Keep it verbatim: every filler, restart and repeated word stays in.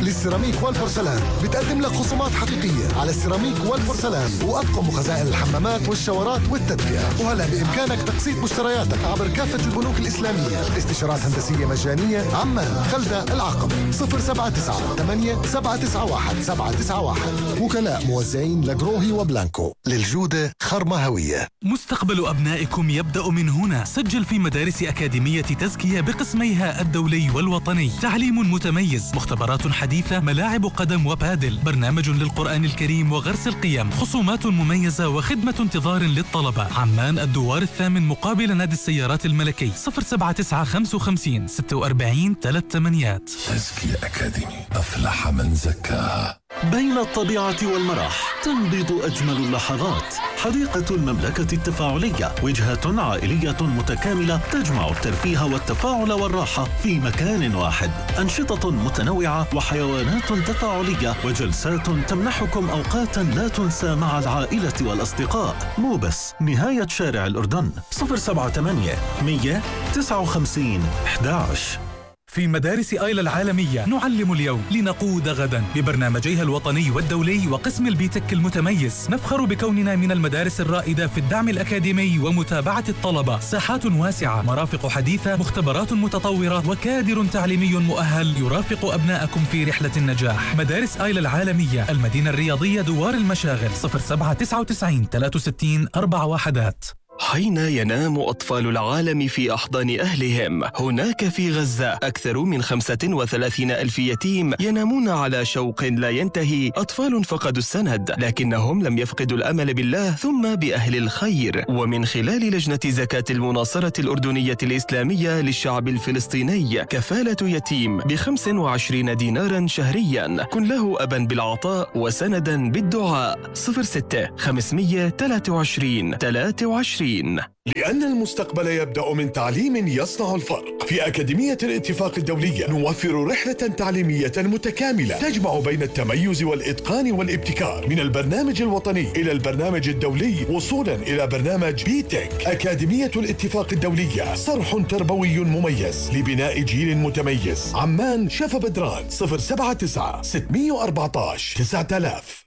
للسيراميك والبورسلان بتقدم لك خصومات حقيقية على السيراميك والبورسلان وأطقم وخزائن الحمامات والشاورات والتدفئة. وهلا بإمكانك تقسيط مشترياتك عبر كافة البنوك الإسلامية. استشارات هندسية مجانية. عمان، خلدة، العقبة. صفر سبعة تسعة ثمانية سبعة تسعة واحد سبعة تسعة واحد. وكلاء موزعين لجروهي وبلانكو. للجودة خرمة هوية. مستقبل أبنائكم يبدأ من هنا. سجل في مدارس أكاديمية تزكية بقسميها الدولي والوطني. تعليم متميز، مختبرات حديثة، ملاعب قدم وبادل، برنامج للقرآن الكريم وغرس القيم، خصومات مميزة وخدمة انتظار للطلبة. عمان، الدوار الثامن مقابل نادي السيارات الملكي. صفر سبعة تسعة خمسة وخمسين ستة وأربعين ثلاث ثمانيات. تزكية أكاديمي، أفلح من زكاها. بين الطبيعة والمرح تنبض أجمل اللحظات. حديقة المملكة التفاعلية، وجهة عائلية متكاملة تجمع الترفيه والتفاعل والراحة في مكان واحد. أنشطة متنوعة وحيوانات تفاعلية وجلسات تمنحكم أوقاتا لا تنسى مع العائلة والأصدقاء. مو بس، نهاية شارع الأردن. صفر سبعة ثمانية مية تسعة وخمسين أحد عشر. في مدارس آيلا العالمية نعلم اليوم لنقود غدا ببرنامجيها الوطني والدولي وقسم البيتك المتميز. نفخر بكوننا من المدارس الرائدة في الدعم الأكاديمي ومتابعة الطلبة. ساحات واسعة، مرافق حديثة، مختبرات متطورة، وكادر تعليمي مؤهل يرافق أبنائكم في رحلة النجاح. مدارس آيلا العالمية، المدينة الرياضية، دوار المشاغل. صفر سبعة تسعة وتسعين ثلاثة وستين أربعة وحدات. حين ينام أطفال العالم في أحضان أهلهم، هناك في غزة أكثر من خمسة وثلاثين ألف يتيم ينامون على شوق لا ينتهي. أطفال فقدوا السند، لكنهم لم يفقدوا الأمل بالله ثم بأهل الخير. ومن خلال لجنة زكاة المناصرة الأردنية الإسلامية للشعب الفلسطيني، كفالة يتيم بخمس وعشرين دينارا شهريا. كن له أبا بالعطاء وسندا بالدعاء. صفر ستة خمسمية ثلاثة وعشرين ثلاثة وعشرين. لأن المستقبل يبدأ من تعليم يصنع الفرق. في أكاديمية الاتفاق الدولية نوفر رحلة تعليمية متكاملة تجمع بين التميز والإتقان والابتكار، من البرنامج الوطني إلى البرنامج الدولي وصولا إلى برنامج بيتك. أكاديمية الاتفاق الدولية، صرح تربوي مميز لبناء جيل متميز. عمان، شفا بدران. صفر سبعة تسعة ستمية وأربعة عشر تسعة آلاف.